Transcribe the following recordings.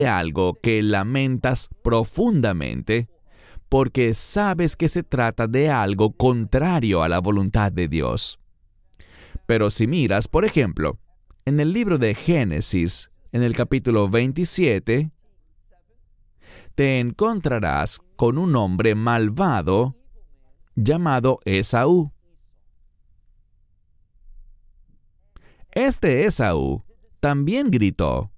algo que lamentas profundamente porque sabes que se trata de algo contrario a la voluntad de Dios. Pero si miras, por ejemplo, en el libro de Génesis, en el capítulo 27, te encontrarás con un hombre malvado llamado Esaú. Este Esaú también gritó.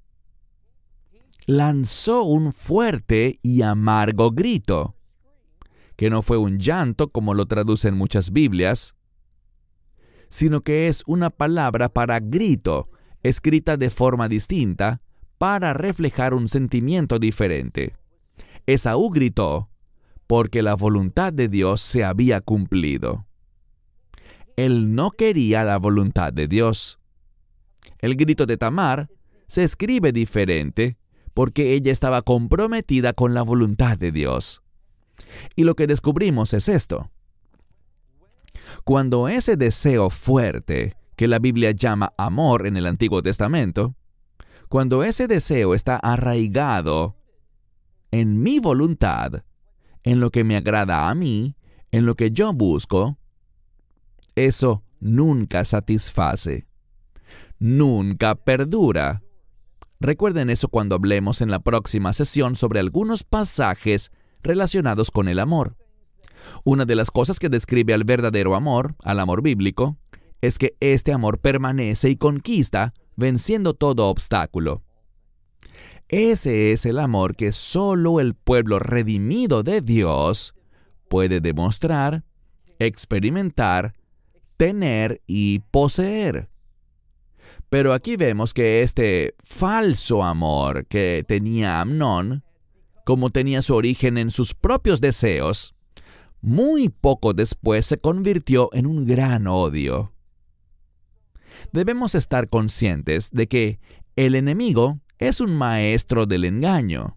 Lanzó un fuerte y amargo grito, que no fue un llanto como lo traducen muchas Biblias, sino que es una palabra para grito, escrita de forma distinta, para reflejar un sentimiento diferente. Esaú gritó, porque la voluntad de Dios se había cumplido. Él no quería la voluntad de Dios. El grito de Tamar se escribe diferente, porque ella estaba comprometida con la voluntad de Dios. Y lo que descubrimos es esto. Cuando ese deseo fuerte, que la Biblia llama amor en el Antiguo Testamento, cuando ese deseo está arraigado en mi voluntad, en lo que me agrada a mí, en lo que yo busco, eso nunca satisface, nunca perdura. Recuerden eso cuando hablemos en la próxima sesión sobre algunos pasajes relacionados con el amor. Una de las cosas que describe al verdadero amor, al amor bíblico, es que este amor permanece y conquista, venciendo todo obstáculo. Ese es el amor que solo el pueblo redimido de Dios puede demostrar, experimentar, tener y poseer. Pero aquí vemos que este falso amor que tenía Amnón, como tenía su origen en sus propios deseos, muy poco después se convirtió en un gran odio. Debemos estar conscientes de que el enemigo es un maestro del engaño.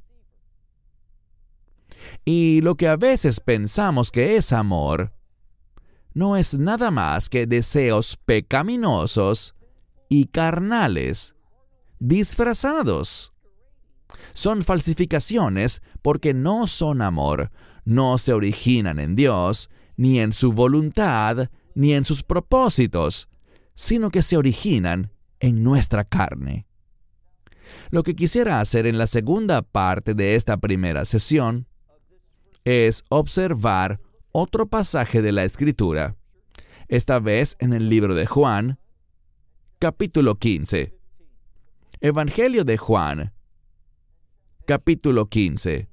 Y lo que a veces pensamos que es amor, no es nada más que deseos pecaminosos y carnales, disfrazados. Son falsificaciones porque no son amor, no se originan en Dios, ni en su voluntad, ni en sus propósitos, sino que se originan en nuestra carne. Lo que quisiera hacer en la segunda parte de esta primera sesión es observar otro pasaje de la Escritura, esta vez en el libro de Juan, capítulo 15. Evangelio de Juan, capítulo 15.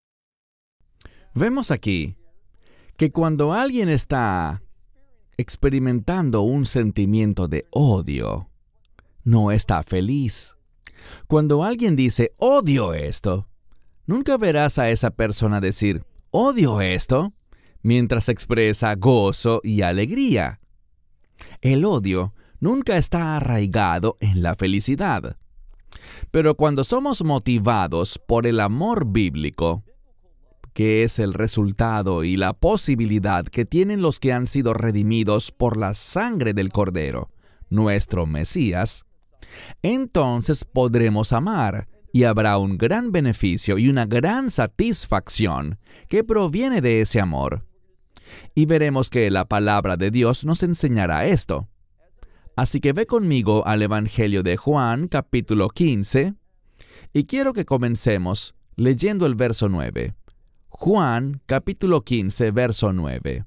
Vemos aquí que cuando alguien está experimentando un sentimiento de odio, no está feliz. Cuando alguien dice, odio esto, nunca verás a esa persona decir, odio esto, mientras expresa gozo y alegría. El odio nunca está arraigado en la felicidad. Pero cuando somos motivados por el amor bíblico, que es el resultado y la posibilidad que tienen los que han sido redimidos por la sangre del Cordero, nuestro Mesías, entonces podremos amar y habrá un gran beneficio y una gran satisfacción que proviene de ese amor. Y veremos que la palabra de Dios nos enseñará esto. Así que ve conmigo al Evangelio de Juan, capítulo 15, y quiero que comencemos leyendo el verso 9. Juan, capítulo 15, verso 9.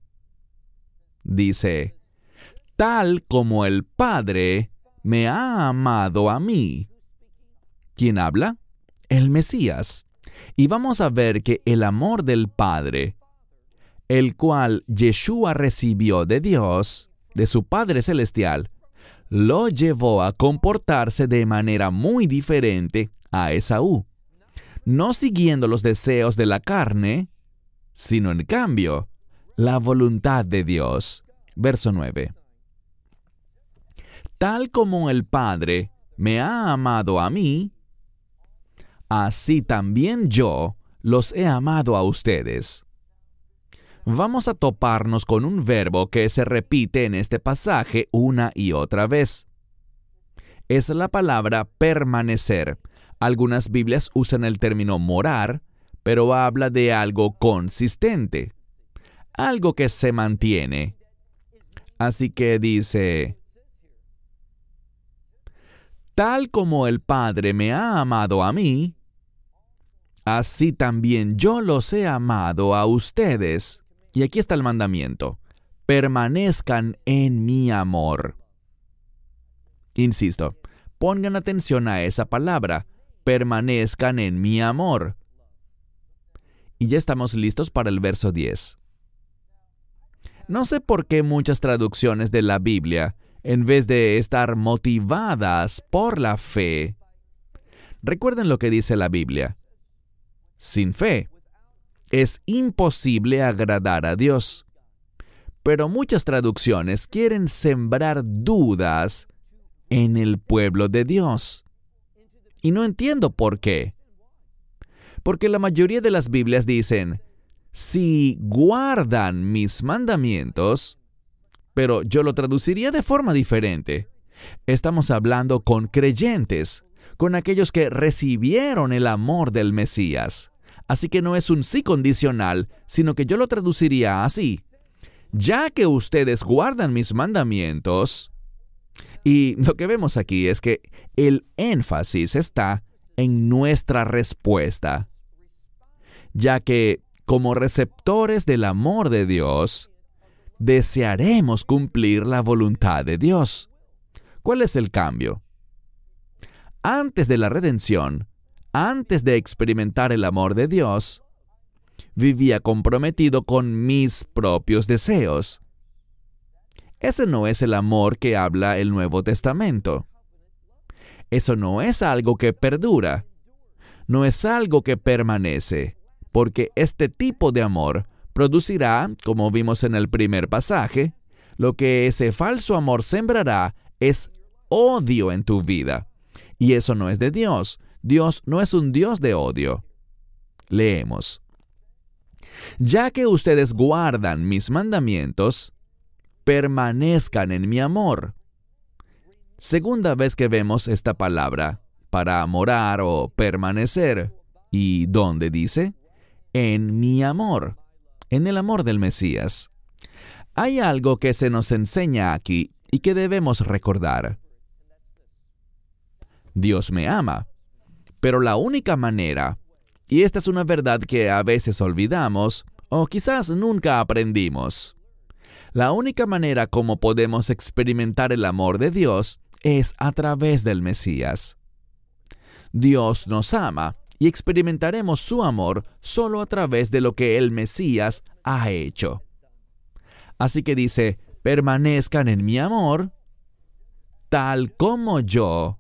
Dice, tal como el Padre me ha amado a mí. ¿Quién habla? El Mesías. Y vamos a ver que el amor del Padre, el cual Yeshua recibió de Dios, de su Padre Celestial, lo llevó a comportarse de manera muy diferente a Esaú, no siguiendo los deseos de la carne, sino en cambio, la voluntad de Dios. Verso 9. Tal como el Padre me ha amado a mí, así también yo los he amado a ustedes. Vamos a toparnos con un verbo que se repite en este pasaje una y otra vez. Es la palabra permanecer, Algunas Biblias usan el término morar, pero habla de algo consistente, algo que se mantiene. Así que dice, tal como el Padre me ha amado a mí, así también yo los he amado a ustedes. Y aquí está el mandamiento: permanezcan en mi amor. Insisto, pongan atención a esa palabra, permanezcan en mi amor. Y ya estamos listos para el verso 10. No sé por qué muchas traducciones de la Biblia, en vez de estar motivadas por la fe, recuerden lo que dice la Biblia: sin fe es imposible agradar a Dios. Pero muchas traducciones quieren sembrar dudas en el pueblo de Dios. Y no entiendo por qué. Porque la mayoría de las Biblias dicen, si guardan mis mandamientos, pero yo lo traduciría de forma diferente. Estamos hablando con creyentes, con aquellos que recibieron el amor del Mesías. Así que no es un sí condicional, sino que yo lo traduciría así: ya que ustedes guardan mis mandamientos. Y lo que vemos aquí es que el énfasis está en nuestra respuesta, ya que como receptores del amor de Dios, desearemos cumplir la voluntad de Dios. ¿Cuál es el cambio? Antes de la redención, antes de experimentar el amor de Dios, vivía comprometido con mis propios deseos. Ese no es el amor que habla el Nuevo Testamento. Eso no es algo que perdura. No es algo que permanece, porque este tipo de amor producirá, como vimos en el primer pasaje, lo que ese falso amor sembrará es odio en tu vida. Y eso no es de Dios. Dios no es un Dios de odio. Leemos: ya que ustedes guardan mis mandamientos, permanezcan en mi amor. Segunda vez que vemos esta palabra para morar o permanecer. ¿Y dónde dice? En mi amor, en el amor del Mesías. Hay algo que se nos enseña aquí y que debemos recordar. Dios me ama, pero la única manera, y esta es una verdad que a veces olvidamos o quizás nunca aprendimos, la única manera como podemos experimentar el amor de Dios es a través del Mesías. Dios nos ama y experimentaremos su amor solo a través de lo que el Mesías ha hecho. Así que dice, permanezcan en mi amor, tal como yo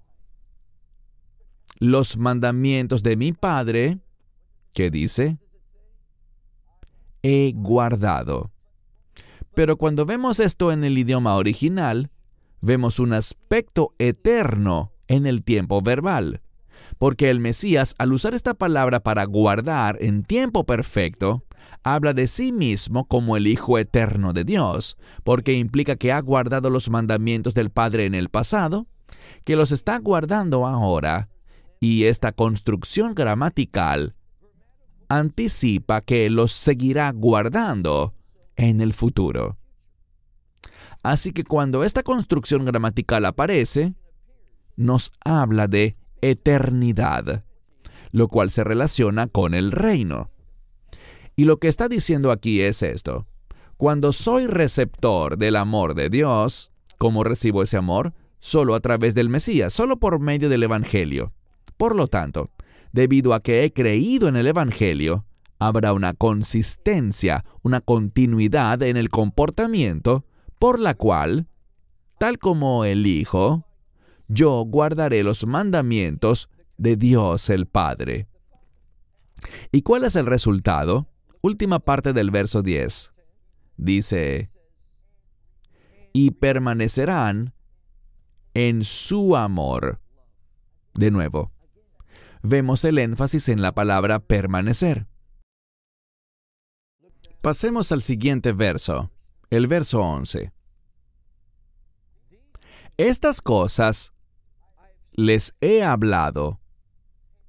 los mandamientos de mi Padre, ¿qué dice? He guardado. Pero cuando vemos esto en el idioma original, vemos un aspecto eterno en el tiempo verbal, porque el Mesías, al usar esta palabra para guardar en tiempo perfecto, habla de sí mismo como el Hijo eterno de Dios, porque implica que ha guardado los mandamientos del Padre en el pasado, que los está guardando ahora, y esta construcción gramatical anticipa que los seguirá guardando en el futuro. Así que cuando esta construcción gramatical aparece, nos habla de eternidad, lo cual se relaciona con el reino. Y lo que está diciendo aquí es esto: cuando soy receptor del amor de Dios, ¿cómo recibo ese amor? Solo a través del Mesías, solo por medio del Evangelio. Por lo tanto, debido a que he creído en el Evangelio, habrá una consistencia, una continuidad en el comportamiento por la cual, tal como el Hijo, yo guardaré los mandamientos de Dios el Padre. ¿Y cuál es el resultado? Última parte del verso 10. Dice, y permanecerán en su amor. De nuevo, vemos el énfasis en la palabra permanecer. Pasemos al siguiente verso, el verso 11. Estas cosas les he hablado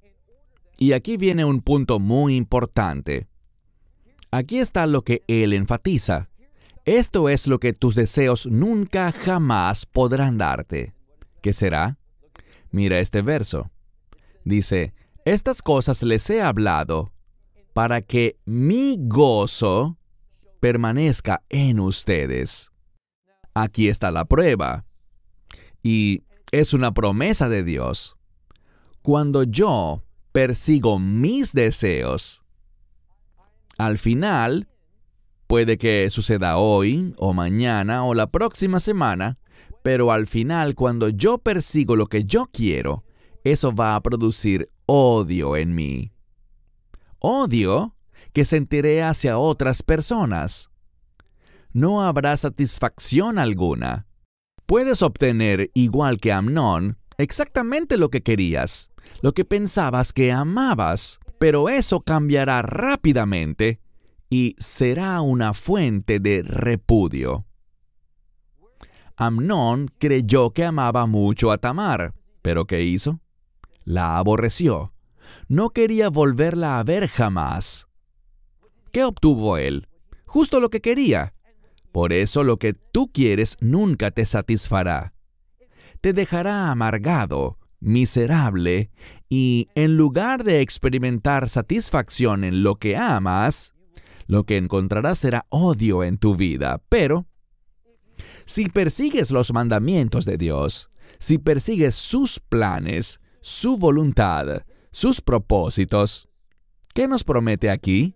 Y aquí viene un punto muy importante. Aquí está lo que él enfatiza. Esto es lo que tus deseos nunca jamás podrán darte. ¿Qué será? Mira este verso. Dice, estas cosas les he hablado para que mi gozo permanezca en ustedes. Aquí está la prueba. Y es una promesa de Dios. Cuando yo persigo mis deseos, al final, puede que suceda hoy, o mañana, o la próxima semana, pero al final, cuando yo persigo lo que yo quiero, eso va a producir odio en mí. Odio que sentiré hacia otras personas. No habrá satisfacción alguna. Puedes obtener, igual que Amnón, exactamente lo que querías, lo que pensabas que amabas, pero eso cambiará rápidamente y será una fuente de repudio. Amnón creyó que amaba mucho a Tamar, pero ¿qué hizo? La aborreció. No quería volverla a ver jamás. ¿Qué obtuvo él? Justo lo que quería. Por eso lo que tú quieres nunca te satisfará. Te dejará amargado, miserable, y en lugar de experimentar satisfacción en lo que amas, lo que encontrarás será odio en tu vida. Pero, si persigues los mandamientos de Dios, si persigues sus planes, su voluntad, sus propósitos, ¿qué nos promete aquí?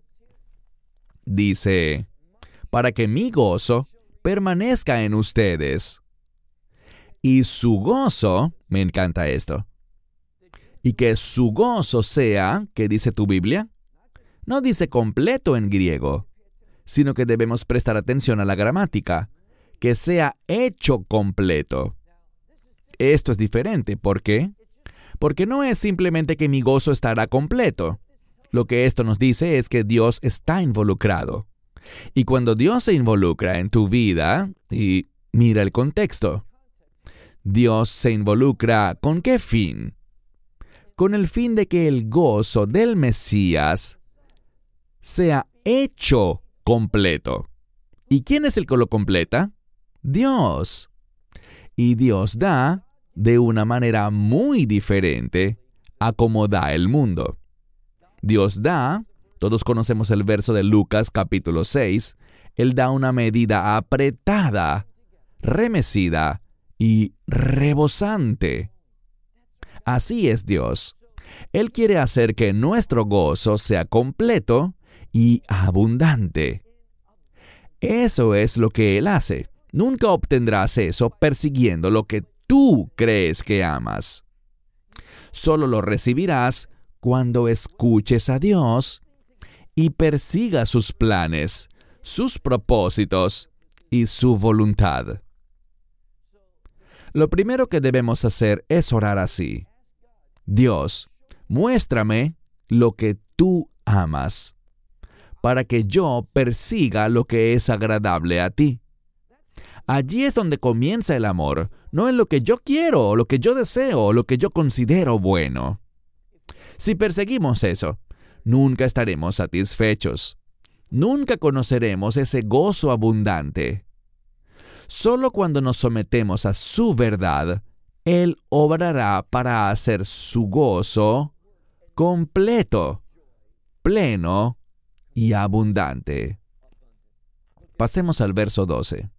Dice, para que mi gozo permanezca en ustedes. Y su gozo, me encanta esto, y que su gozo sea, ¿qué dice tu Biblia? No dice completo en griego, sino que debemos prestar atención a la gramática, que sea hecho completo. Esto es diferente, ¿por qué? Porque no es simplemente que mi gozo estará completo. Lo que esto nos dice es que Dios está involucrado. Y cuando Dios se involucra en tu vida, y mira el contexto, Dios se involucra ¿con qué fin? Con el fin de que el gozo del Mesías sea hecho completo. ¿Y quién es el que lo completa? Dios. Y Dios da de una manera muy diferente a como da el mundo. Dios da, todos conocemos el verso de Lucas capítulo 6, Él da una medida apretada, remecida y rebosante. Así es Dios. Él quiere hacer que nuestro gozo sea completo y abundante. Eso es lo que Él hace. Nunca obtendrás eso persiguiendo lo que tú crees que amas. Solo lo recibirás cuando escuches a Dios y persigas sus planes, sus propósitos y su voluntad. Lo primero que debemos hacer es orar así. Dios, muéstrame lo que tú amas, para que yo persiga lo que es agradable a ti. Allí es donde comienza el amor, no en lo que yo quiero, o lo que yo deseo, o lo que yo considero bueno. Si perseguimos eso, nunca estaremos satisfechos. Nunca conoceremos ese gozo abundante. Solo cuando nos sometemos a su verdad, Él obrará para hacer su gozo completo, pleno y abundante. Pasemos al verso 12.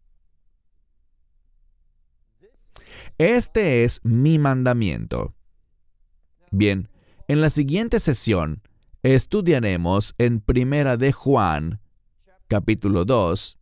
Este es mi mandamiento. Bien, en la siguiente sesión estudiaremos en Primera de Juan, capítulo 2,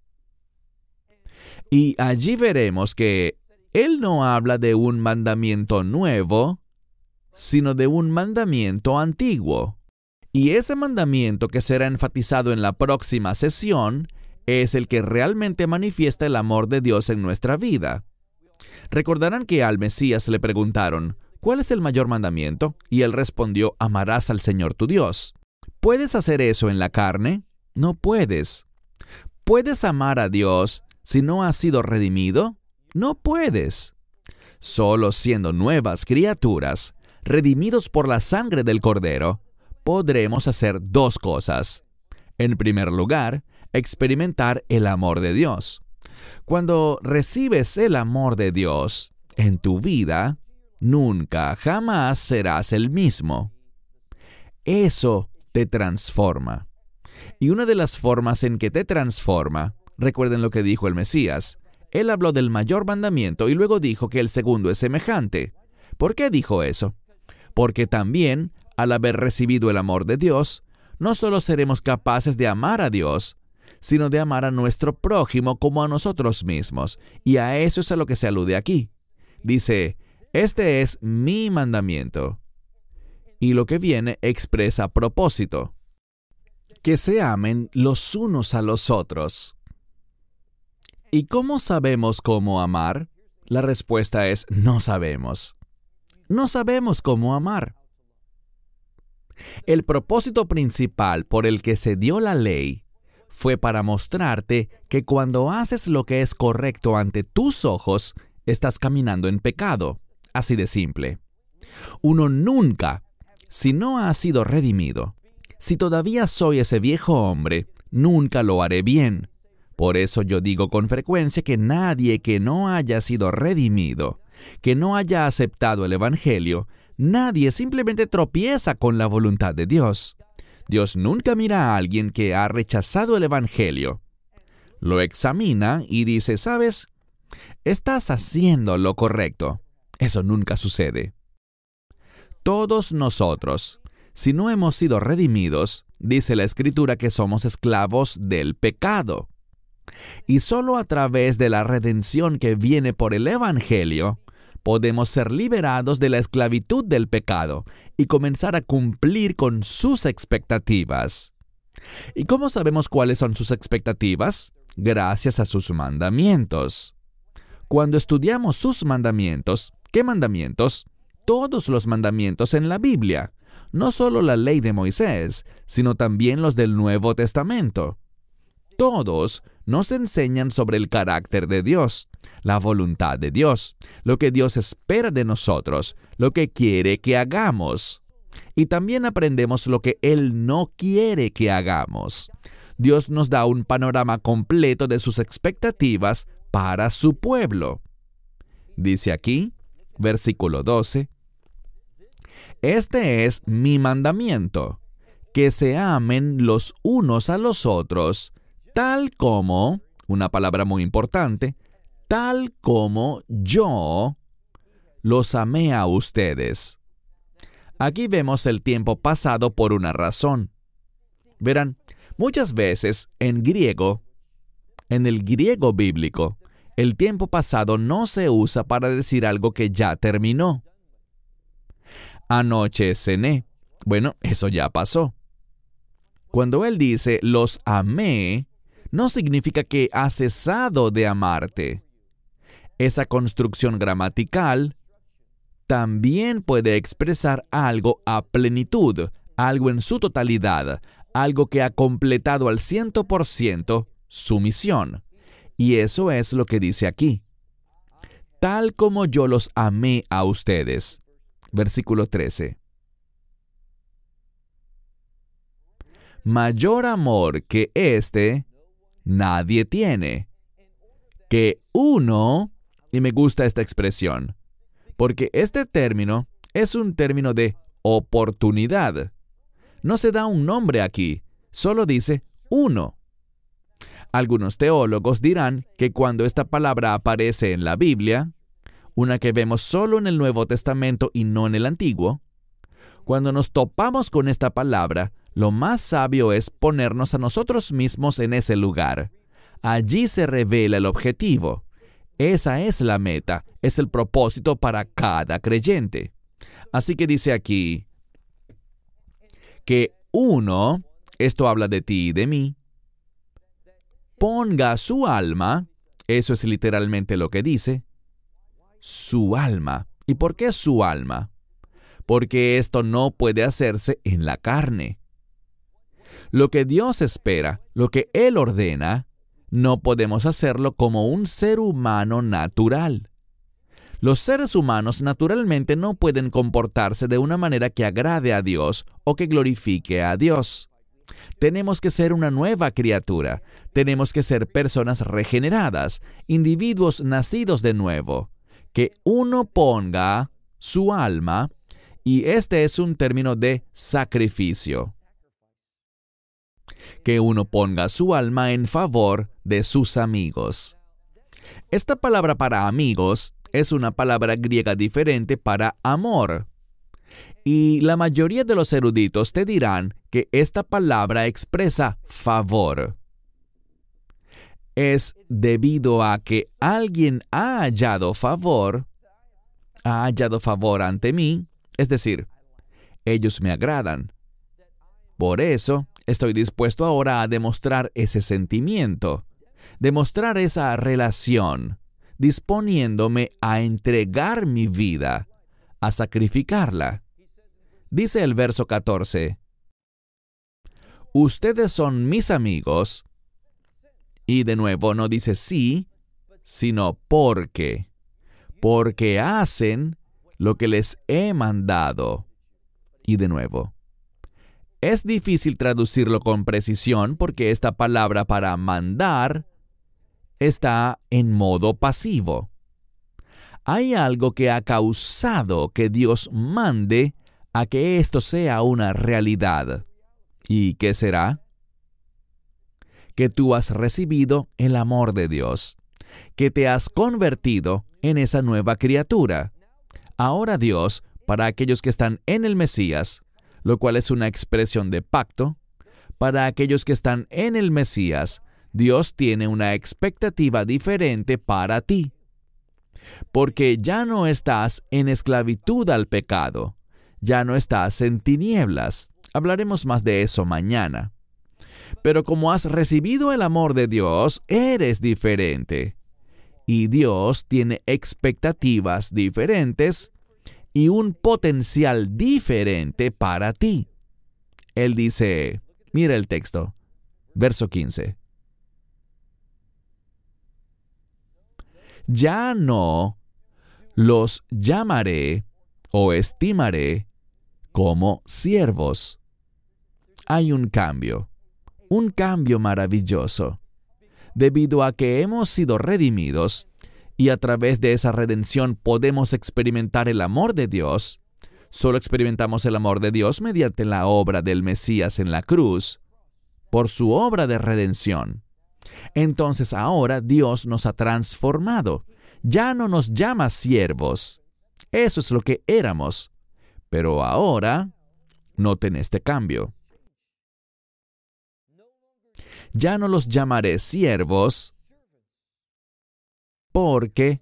y allí veremos que Él no habla de un mandamiento nuevo, sino de un mandamiento antiguo. Y ese mandamiento que será enfatizado en la próxima sesión es el que realmente manifiesta el amor de Dios en nuestra vida. Recordarán que al Mesías le preguntaron, ¿cuál es el mayor mandamiento? Y él respondió, amarás al Señor tu Dios. ¿Puedes hacer eso en la carne? No puedes. ¿Puedes amar a Dios si no has sido redimido? No puedes. Solo siendo nuevas criaturas, redimidos por la sangre del Cordero, podremos hacer dos cosas. En primer lugar, experimentar el amor de Dios. Cuando recibes el amor de Dios en tu vida, nunca, jamás serás el mismo. Eso te transforma. Y una de las formas en que te transforma, recuerden lo que dijo el Mesías. Él habló del mayor mandamiento y luego dijo que el segundo es semejante. ¿Por qué dijo eso? Porque también, al haber recibido el amor de Dios, no solo seremos capaces de amar a Dios, sino de amar a nuestro prójimo como a nosotros mismos. Y a eso es a lo que se alude aquí. Dice, este es mi mandamiento. Y lo que viene expresa propósito. Que se amen los unos a los otros. ¿Y cómo sabemos cómo amar? La respuesta es no sabemos. No sabemos cómo amar. El propósito principal por el que se dio la ley fue para mostrarte que cuando haces lo que es correcto ante tus ojos, estás caminando en pecado. Así de simple. Uno nunca, si no ha sido redimido, si todavía soy ese viejo hombre, nunca lo haré bien. Por eso yo digo con frecuencia que nadie que no haya sido redimido, que no haya aceptado el Evangelio, nadie simplemente tropieza con la voluntad de Dios. Dios nunca mira a alguien que ha rechazado el Evangelio. Lo examina y dice, ¿sabes? Estás haciendo lo correcto. Eso nunca sucede. Todos nosotros, si no hemos sido redimidos, dice la Escritura que somos esclavos del pecado. Y solo a través de la redención que viene por el Evangelio, podemos ser liberados de la esclavitud del pecado y comenzar a cumplir con sus expectativas. ¿Y cómo sabemos cuáles son sus expectativas? Gracias a sus mandamientos. Cuando estudiamos sus mandamientos, ¿qué mandamientos? Todos los mandamientos en la Biblia, no solo la ley de Moisés, sino también los del Nuevo Testamento. Todos nos enseñan sobre el carácter de Dios, la voluntad de Dios, lo que Dios espera de nosotros, lo que quiere que hagamos. Y también aprendemos lo que Él no quiere que hagamos. Dios nos da un panorama completo de sus expectativas para su pueblo. Dice aquí, versículo 12, este es mi mandamiento, que se amen los unos a los otros, tal como, una palabra muy importante, tal como yo los amé a ustedes. Aquí vemos el tiempo pasado por una razón. Verán, muchas veces en el griego bíblico, el tiempo pasado no se usa para decir algo que ya terminó. Anoche cené. Bueno, eso ya pasó. Cuando él dice los amé, no significa que ha cesado de amarte. Esa construcción gramatical también puede expresar algo a plenitud, algo en su totalidad, algo que ha completado al 100% su misión. Y eso es lo que dice aquí. Tal como yo los amé a ustedes. Versículo 13. Mayor amor que este nadie tiene, que uno, y me gusta esta expresión, porque este término es un término de oportunidad. No se da un nombre aquí, solo dice uno. Algunos teólogos dirán que cuando esta palabra aparece en la Biblia, una que vemos solo en el Nuevo Testamento y no en el Antiguo, cuando nos topamos con esta palabra, lo más sabio es ponernos a nosotros mismos en ese lugar. Allí se revela el objetivo. Esa es la meta, es el propósito para cada creyente. Así que dice aquí que uno, esto habla de ti y de mí, ponga su alma, eso es literalmente lo que dice, su alma. ¿Y por qué su alma? Porque esto no puede hacerse en la carne. Lo que Dios espera, lo que Él ordena, no podemos hacerlo como un ser humano natural. Los seres humanos naturalmente no pueden comportarse de una manera que agrade a Dios o que glorifique a Dios. Tenemos que ser una nueva criatura. Tenemos que ser personas regeneradas, individuos nacidos de nuevo. Que uno ponga su alma, y este es un término de sacrificio. Que uno ponga su alma en favor de sus amigos. Esta palabra para amigos es una palabra griega diferente para amor. Y la mayoría de los eruditos te dirán que esta palabra expresa favor. Es debido a que alguien ha hallado favor ante mí, es decir, ellos me agradan. Por eso, estoy dispuesto ahora a demostrar ese sentimiento, demostrar esa relación, disponiéndome a entregar mi vida, a sacrificarla. Dice el verso 14, ustedes son mis amigos, y de nuevo no dice sí, sino porque hacen lo que les he mandado. Y de nuevo, es difícil traducirlo con precisión porque esta palabra para mandar está en modo pasivo. Hay algo que ha causado que Dios mande a que esto sea una realidad. ¿Y qué será? Que tú has recibido el amor de Dios, que te has convertido en esa nueva criatura. Ahora Dios, para aquellos que están en el Mesías, lo cual es una expresión de pacto, para aquellos que están en el Mesías, Dios tiene una expectativa diferente para ti. Porque ya no estás en esclavitud al pecado, ya no estás en tinieblas. Hablaremos más de eso mañana. Pero como has recibido el amor de Dios, eres diferente. Y Dios tiene expectativas diferentes y un potencial diferente para ti. Él dice, mira el texto, verso 15. Ya no los llamaré o estimaré como siervos. Hay un cambio maravilloso. Debido a que hemos sido redimidos y a través de esa redención podemos experimentar el amor de Dios, solo experimentamos el amor de Dios mediante la obra del Mesías en la cruz, por su obra de redención. Entonces ahora Dios nos ha transformado. Ya no nos llama siervos. Eso es lo que éramos. Pero ahora, noten este cambio. Ya no los llamaré siervos porque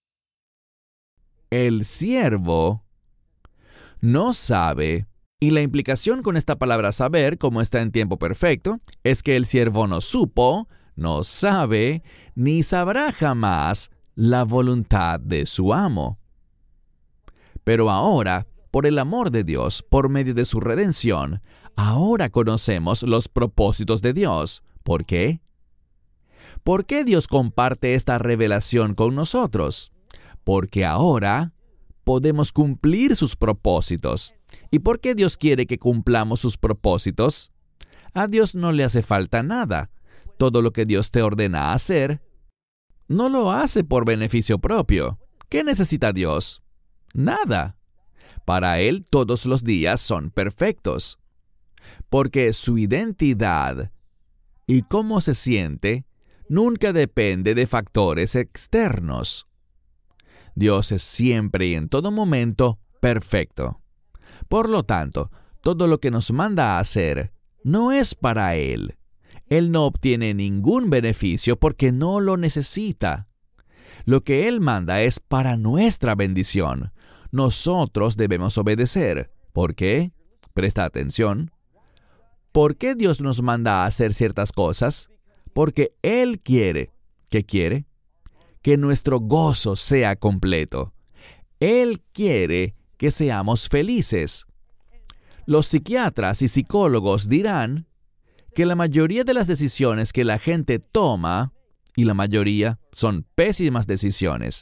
el siervo no sabe, y la implicación con esta palabra saber, como está en tiempo perfecto, es que el siervo no supo, no sabe, ni sabrá jamás la voluntad de su amo. Pero ahora, por el amor de Dios, por medio de su redención, ahora conocemos los propósitos de Dios. ¿Por qué? ¿Por qué Dios comparte esta revelación con nosotros? Porque ahora podemos cumplir sus propósitos. ¿Y por qué Dios quiere que cumplamos sus propósitos? A Dios no le hace falta nada. Todo lo que Dios te ordena hacer, no lo hace por beneficio propio. ¿Qué necesita Dios? Nada. Para Él todos los días son perfectos. Porque su identidad y cómo se siente nunca depende de factores externos. Dios es siempre y en todo momento perfecto. Por lo tanto, todo lo que nos manda a hacer no es para Él. Él no obtiene ningún beneficio porque no lo necesita. Lo que Él manda es para nuestra bendición. Nosotros debemos obedecer. ¿Por qué? Presta atención. ¿Por qué Dios nos manda a hacer ciertas cosas? Porque Él quiere. ¿Qué quiere? Que nuestro gozo sea completo. Él quiere que seamos felices. Los psiquiatras y psicólogos dirán que la mayoría de las decisiones que la gente toma, y la mayoría son pésimas decisiones,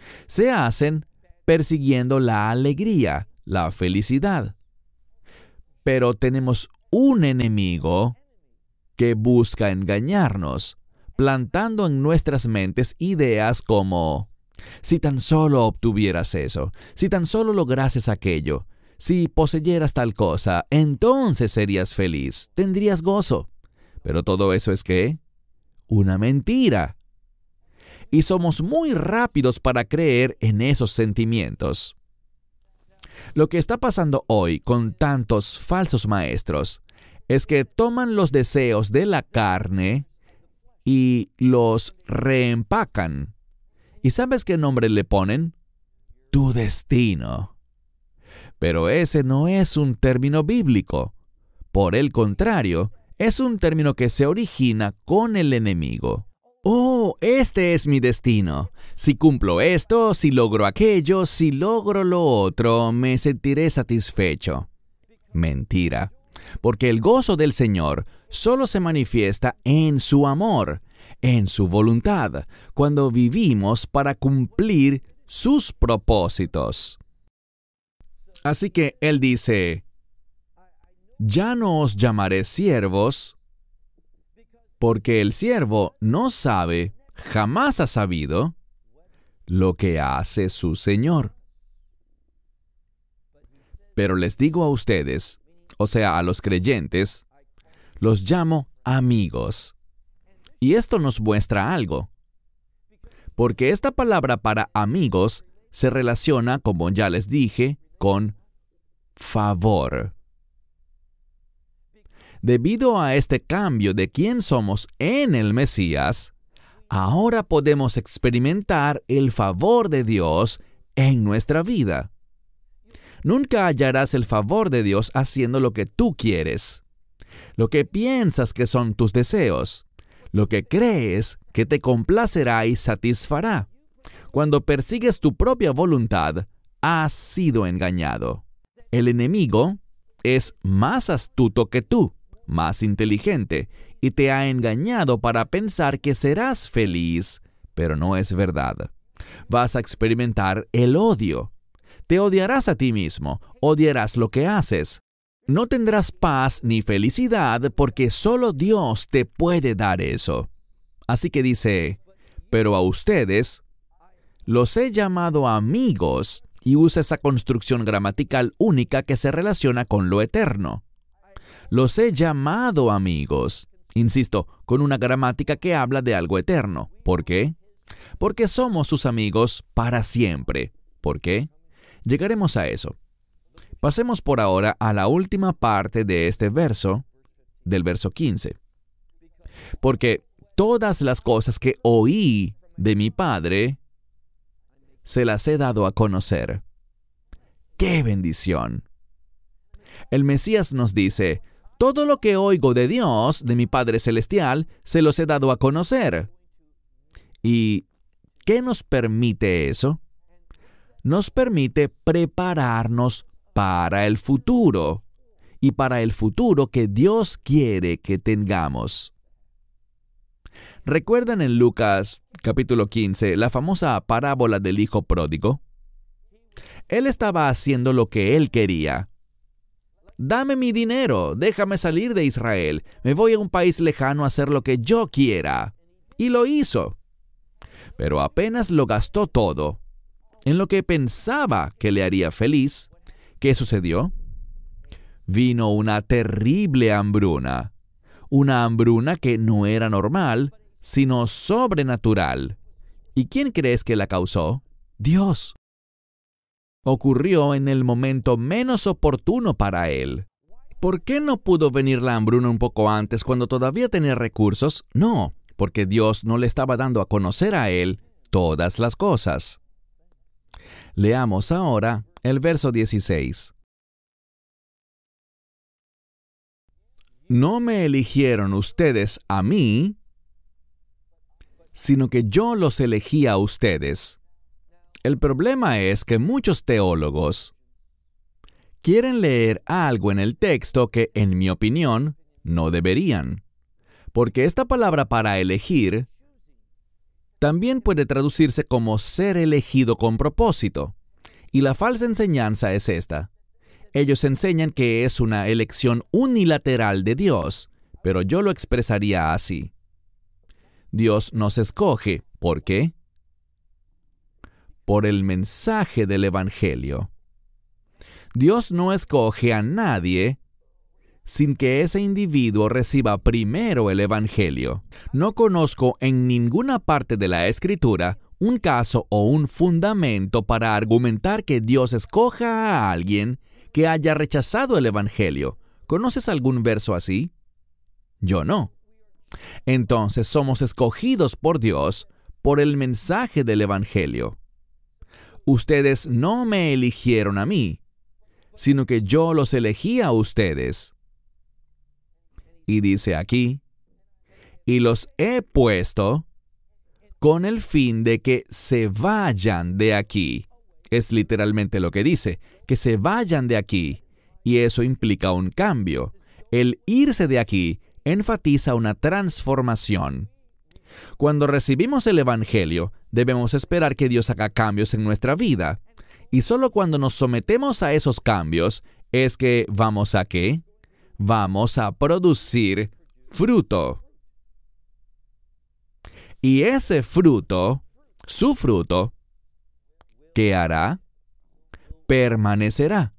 Se hacen persiguiendo la alegría, la felicidad. Pero tenemos un enemigo que busca engañarnos, plantando en nuestras mentes ideas como: si tan solo obtuvieras eso, si tan solo lograses aquello, si poseyeras tal cosa, entonces serías feliz, tendrías gozo. Pero todo eso es ¿qué? Una mentira. Y somos muy rápidos para creer en esos sentimientos. Lo que está pasando hoy con tantos falsos maestros es que toman los deseos de la carne y los reempacan. ¿Y sabes qué nombre le ponen? Tu destino. Pero ese no es un término bíblico. Por el contrario, es un término que se origina con el enemigo. Oh, este es mi destino. Si cumplo esto, si logro aquello, si logro lo otro, me sentiré satisfecho. Mentira. Porque el gozo del Señor solo se manifiesta en su amor, en su voluntad, cuando vivimos para cumplir sus propósitos. Así que Él dice: ya no os llamaré siervos, porque el siervo no sabe, jamás ha sabido, lo que hace su Señor. Pero les digo a ustedes, o sea, a los creyentes, los llamo amigos. Y esto nos muestra algo. Porque esta palabra para amigos se relaciona, como ya les dije, con favor. Debido a este cambio de quién somos en el Mesías, ahora podemos experimentar el favor de Dios en nuestra vida. Nunca hallarás el favor de Dios haciendo lo que tú quieres, lo que piensas que son tus deseos, lo que crees que te complacerá y satisfará. Cuando persigues tu propia voluntad, has sido engañado. El enemigo es más astuto que tú, más inteligente, y te ha engañado para pensar que serás feliz, pero no es verdad. Vas a experimentar el odio. Te odiarás a ti mismo, odiarás lo que haces. No tendrás paz ni felicidad porque solo Dios te puede dar eso. Así que dice: pero a ustedes los he llamado amigos, y usa esa construcción gramatical única que se relaciona con lo eterno. Los he llamado amigos, insisto, con una gramática que habla de algo eterno. ¿Por qué? Porque somos sus amigos para siempre. ¿Por qué? Llegaremos a eso. Pasemos por ahora a la última parte de este verso, del verso 15. Porque todas las cosas que oí de mi Padre, se las he dado a conocer. ¡Qué bendición! El Mesías nos dice: todo lo que oigo de Dios, de mi Padre Celestial, se los he dado a conocer. ¿Y qué nos permite eso? Nos permite prepararnos para el futuro, y para el futuro que Dios quiere que tengamos. ¿Recuerdan en Lucas capítulo 15 la famosa parábola del hijo pródigo? Él estaba haciendo lo que él quería. Dame mi dinero, déjame salir de Israel, me voy a un país lejano a hacer lo que yo quiera. Y lo hizo. Pero apenas lo gastó todo en lo que pensaba que le haría feliz, ¿qué sucedió? Vino una terrible hambruna. Una hambruna que no era normal, sino sobrenatural. ¿Y quién crees que la causó? Dios. Ocurrió en el momento menos oportuno para él. ¿Por qué no pudo venir la hambruna un poco antes, cuando todavía tenía recursos? No, porque Dios no le estaba dando a conocer a él todas las cosas. Leamos ahora el verso 16. No me eligieron ustedes a mí, sino que yo los elegí a ustedes. El problema es que muchos teólogos quieren leer algo en el texto que, en mi opinión, no deberían. Porque esta palabra para elegir También puede traducirse como ser elegido con propósito. Y la falsa enseñanza es esta. Ellos enseñan que es una elección unilateral de Dios, pero yo lo expresaría así. Dios nos escoge. ¿Por qué? Por el mensaje del Evangelio. Dios no escoge a nadie sin que ese individuo reciba primero el Evangelio. No conozco en ninguna parte de la Escritura un caso o un fundamento para argumentar que Dios escoja a alguien que haya rechazado el Evangelio. ¿Conoces algún verso así? Yo no. Entonces somos escogidos por Dios por el mensaje del Evangelio. Ustedes no me eligieron a mí, sino que yo los elegí a ustedes. Y dice aquí, y los he puesto con el fin de que se vayan de aquí. Es literalmente lo que dice, que se vayan de aquí. Y eso implica un cambio. El irse de aquí enfatiza una transformación. Cuando recibimos el Evangelio, debemos esperar que Dios haga cambios en nuestra vida. Y solo cuando nos sometemos a esos cambios es que vamos a ¿qué? Vamos a producir fruto. Y ese fruto, su fruto, ¿qué hará? Permanecerá.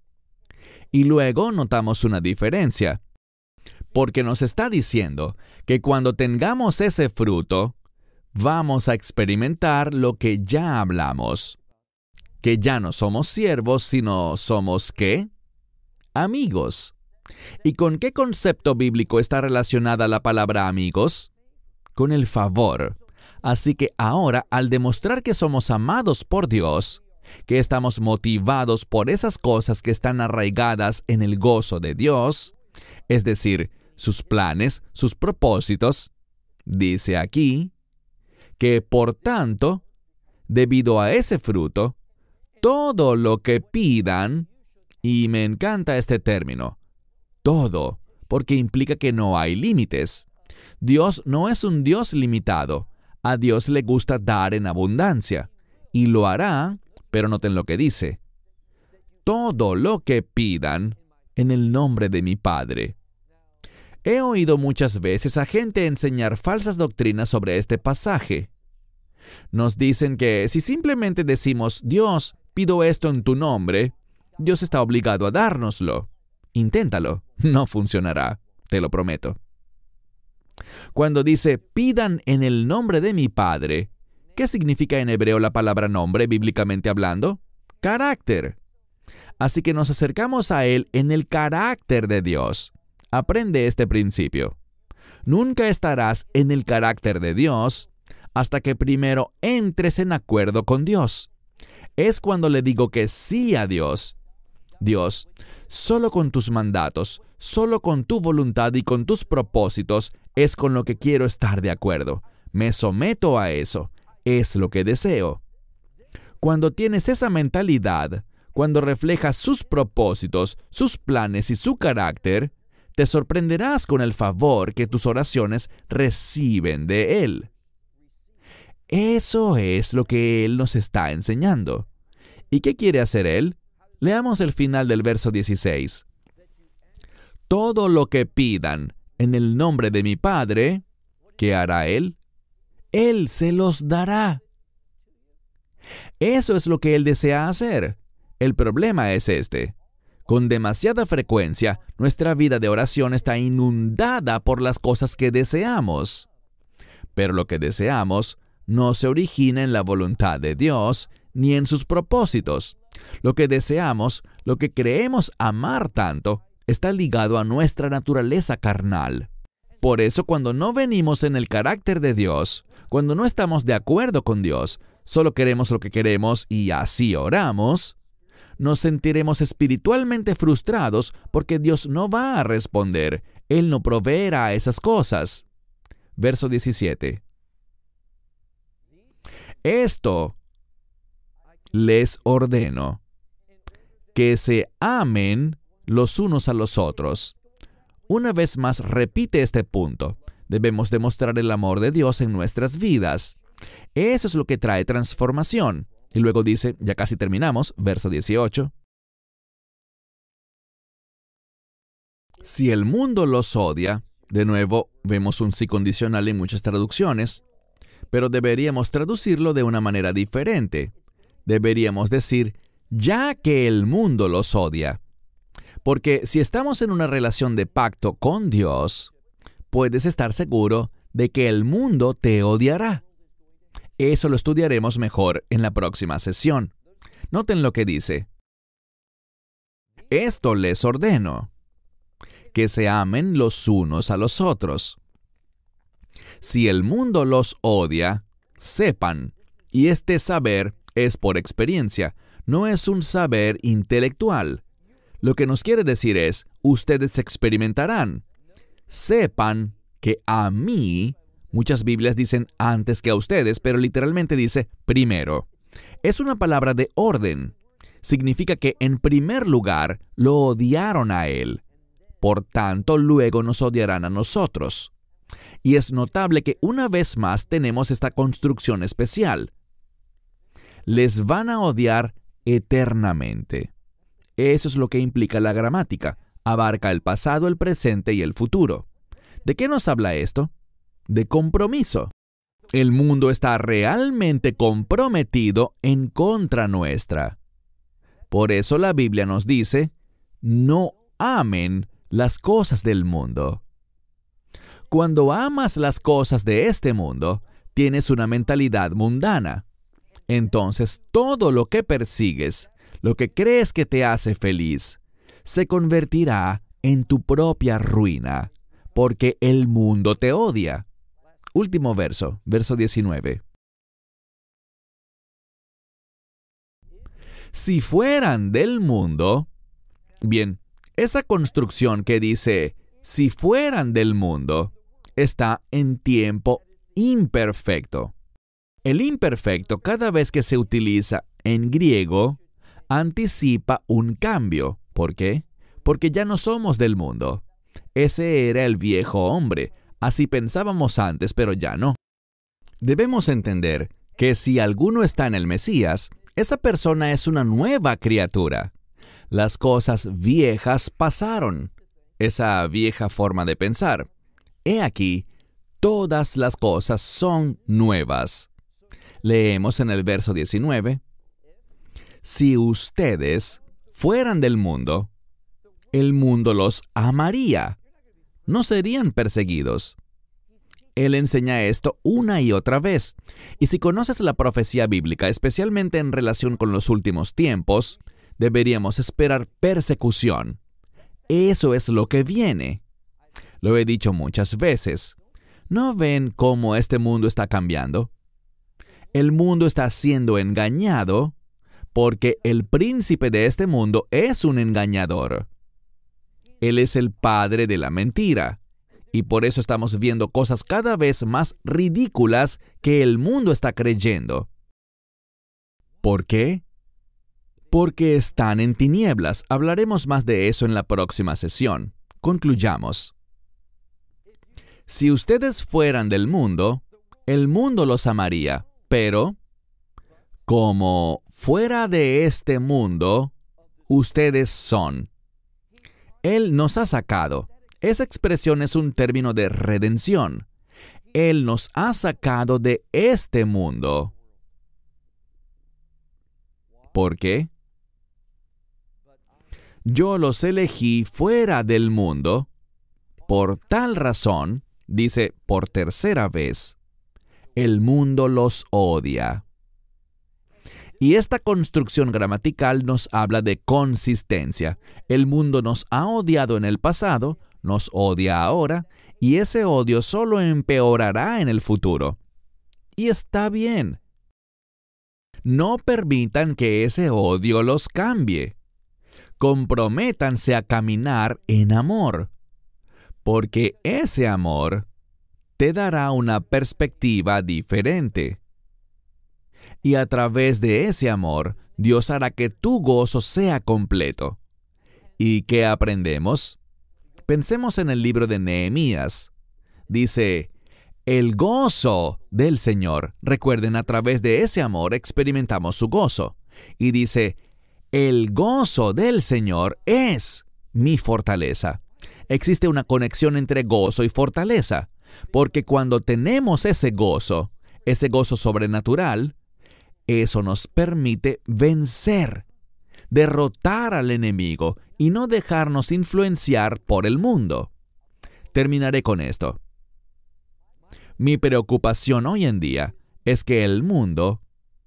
Y luego notamos una diferencia, porque nos está diciendo que cuando tengamos ese fruto, vamos a experimentar lo que ya hablamos. Que ya no somos siervos, sino somos ¿qué? Amigos. ¿Y con qué concepto bíblico está relacionada la palabra amigos? Con el favor. Así que ahora, al demostrar que somos amados por Dios, que estamos motivados por esas cosas que están arraigadas en el gozo de Dios, es decir, sus planes, sus propósitos, dice aquí, que por tanto, debido a ese fruto, todo lo que pidan, y me encanta este término, todo, porque implica que no hay límites. Dios no es un Dios limitado. A Dios le gusta dar en abundancia, y lo hará, pero noten lo que dice. Todo lo que pidan en el nombre de mi Padre. He oído muchas veces a gente enseñar falsas doctrinas sobre este pasaje. Nos dicen que si simplemente decimos, Dios, pido esto en tu nombre, Dios está obligado a dárnoslo. Inténtalo, no funcionará, te lo prometo. Cuando dice, pidan en el nombre de mi Padre, ¿qué significa en hebreo la palabra nombre, bíblicamente hablando? Carácter. Así que nos acercamos a Él en el carácter de Dios. Aprende este principio. Nunca estarás en el carácter de Dios hasta que primero entres en acuerdo con Dios. Es cuando le digo que sí a Dios. Dios, solo con tus mandatos, solo con tu voluntad y con tus propósitos es con lo que quiero estar de acuerdo. Me someto a eso. Es lo que deseo. Cuando tienes esa mentalidad, cuando reflejas sus propósitos, sus planes y su carácter, te sorprenderás con el favor que tus oraciones reciben de Él. Eso es lo que Él nos está enseñando. ¿Y qué quiere hacer Él? Leamos el final del verso 16. Todo lo que pidan en el nombre de mi Padre, ¿qué hará Él? Él se los dará. Eso es lo que Él desea hacer. El problema es este. Con demasiada frecuencia, nuestra vida de oración está inundada por las cosas que deseamos. Pero lo que deseamos no se origina en la voluntad de Dios ni en sus propósitos. Lo que deseamos, lo que creemos amar tanto, está ligado a nuestra naturaleza carnal. Por eso, cuando no venimos en el carácter de Dios, cuando no estamos de acuerdo con Dios, solo queremos lo que queremos y así oramos, nos sentiremos espiritualmente frustrados porque Dios no va a responder. Él no proveerá esas cosas. Verso 17. Esto les ordeno, que se amen los unos a los otros. Una vez más repite este punto. Debemos demostrar el amor de Dios en nuestras vidas. Eso es lo que trae transformación. Y luego dice, ya casi terminamos, verso 18. Si el mundo los odia, de nuevo vemos un sí condicional en muchas traducciones, pero deberíamos traducirlo de una manera diferente. Deberíamos decir, ya que el mundo los odia. Porque si estamos en una relación de pacto con Dios, puedes estar seguro de que el mundo te odiará. Eso lo estudiaremos mejor en la próxima sesión. Noten lo que dice. Esto les ordeno, que se amen los unos a los otros. Si el mundo los odia, sepan, y este saber es por experiencia, no es un saber intelectual. Lo que nos quiere decir es, ustedes experimentarán. Sepan que a mí, muchas Biblias dicen antes que a ustedes, pero literalmente dice primero. Es una palabra de orden. Significa que en primer lugar lo odiaron a él. Por tanto, luego nos odiarán a nosotros. Y es notable que una vez más tenemos esta construcción especial. Les van a odiar eternamente. Eso es lo que implica la gramática. Abarca el pasado, el presente y el futuro. ¿De qué nos habla esto? De compromiso. El mundo está realmente comprometido en contra nuestra. Por eso la Biblia nos dice, no amen las cosas del mundo. Cuando amas las cosas de este mundo, tienes una mentalidad mundana. Entonces, todo lo que persigues, lo que crees que te hace feliz, se convertirá en tu propia ruina, porque el mundo te odia. Último verso, verso 19. Si fueran del mundo, bien, esa construcción que dice, si fueran del mundo, está en tiempo imperfecto. El imperfecto, cada vez que se utiliza en griego, anticipa un cambio. ¿Por qué? Porque ya no somos del mundo. Ese era el viejo hombre. Así pensábamos antes, pero ya no. Debemos entender que si alguno está en el Mesías, esa persona es una nueva criatura. Las cosas viejas pasaron. Esa vieja forma de pensar. He aquí, todas las cosas son nuevas. Leemos en el verso 19. Si ustedes fueran del mundo, el mundo los amaría. No serían perseguidos. Él enseña esto una y otra vez. Y si conoces la profecía bíblica, especialmente en relación con los últimos tiempos, deberíamos esperar persecución. Eso es lo que viene. Lo he dicho muchas veces. ¿No ven cómo este mundo está cambiando? El mundo está siendo engañado porque el príncipe de este mundo es un engañador. Él es el padre de la mentira. Y por eso estamos viendo cosas cada vez más ridículas que el mundo está creyendo. ¿Por qué? Porque están en tinieblas. Hablaremos más de eso en la próxima sesión. Concluyamos. Si ustedes fueran del mundo, el mundo los amaría, pero como fuera de este mundo, ustedes son. Él nos ha sacado. Esa expresión es un término de redención. Él nos ha sacado de este mundo. ¿Por qué? Yo los elegí fuera del mundo. Por tal razón, dice por tercera vez, el mundo los odia. Y esta construcción gramatical nos habla de consistencia. El mundo nos ha odiado en el pasado, nos odia ahora, y ese odio solo empeorará en el futuro. Y está bien. No permitan que ese odio los cambie. Comprométanse a caminar en amor, porque ese amor te dará una perspectiva diferente. Y a través de ese amor, Dios hará que tu gozo sea completo. ¿Y qué aprendemos? Pensemos en el libro de Nehemías. Dice, el gozo del Señor. Recuerden, a través de ese amor experimentamos su gozo. Y dice, el gozo del Señor es mi fortaleza. Existe una conexión entre gozo y fortaleza, porque cuando tenemos ese gozo sobrenatural, eso nos permite vencer, derrotar al enemigo y no dejarnos influenciar por el mundo. Terminaré con esto. Mi preocupación hoy en día es que el mundo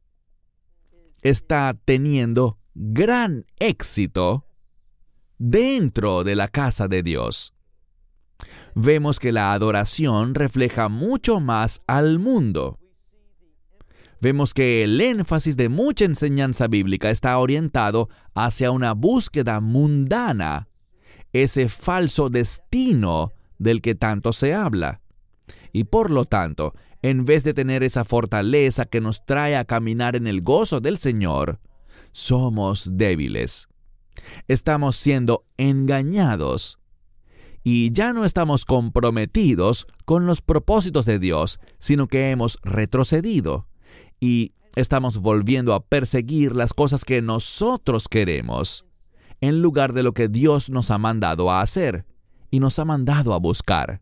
está teniendo gran éxito dentro de la casa de Dios. Vemos que la adoración refleja mucho más al mundo. Vemos que el énfasis de mucha enseñanza bíblica está orientado hacia una búsqueda mundana, ese falso destino del que tanto se habla. Y por lo tanto, en vez de tener esa fortaleza que nos trae a caminar en el gozo del Señor, somos débiles. Estamos siendo engañados y ya no estamos comprometidos con los propósitos de Dios, sino que hemos retrocedido y estamos volviendo a perseguir las cosas que nosotros queremos, en lugar de lo que Dios nos ha mandado a hacer y nos ha mandado a buscar.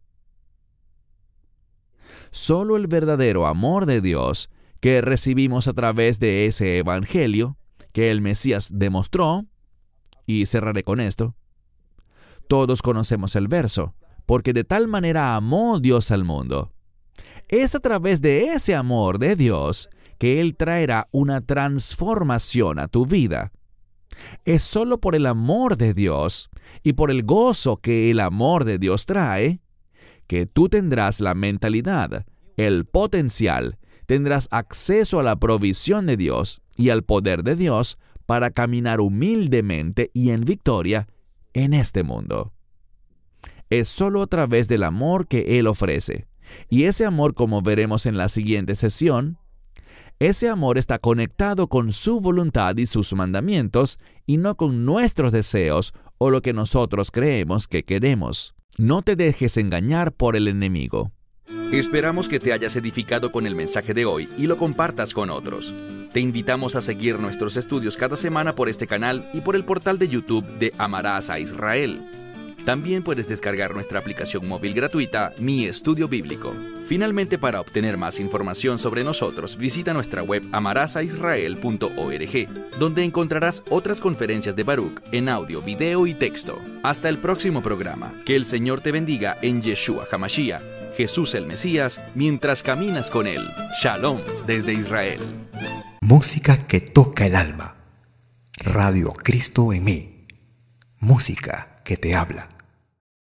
Solo el verdadero amor de Dios que recibimos a través de ese evangelio que el Mesías demostró, y cerraré con esto. Todos conocemos el verso, porque de tal manera amó Dios al mundo. Es a través de ese amor de Dios que Él traerá una transformación a tu vida. Es solo por el amor de Dios y por el gozo que el amor de Dios trae que tú tendrás la mentalidad, el potencial, tendrás acceso a la provisión de Dios y al poder de Dios para caminar humildemente y en victoria en este mundo. Es solo a través del amor que Él ofrece. Y ese amor, como veremos en la siguiente sesión, ese amor está conectado con su voluntad y sus mandamientos y no con nuestros deseos o lo que nosotros creemos que queremos. No te dejes engañar por el enemigo. Esperamos que te hayas edificado con el mensaje de hoy y lo compartas con otros. Te invitamos a seguir nuestros estudios cada semana por este canal y por el portal de YouTube de Amarás a Israel. También puedes descargar nuestra aplicación móvil gratuita, Mi Estudio Bíblico. Finalmente, para obtener más información sobre nosotros, visita nuestra web amarasaisrael.org, donde encontrarás otras conferencias de Baruch en audio, video y texto. Hasta el próximo programa. Que el Señor te bendiga en Yeshua HaMashiach, Jesús el Mesías, mientras caminas con Él. Shalom desde Israel. Música que toca el alma. Radio Cristo en mí. Música que te habla.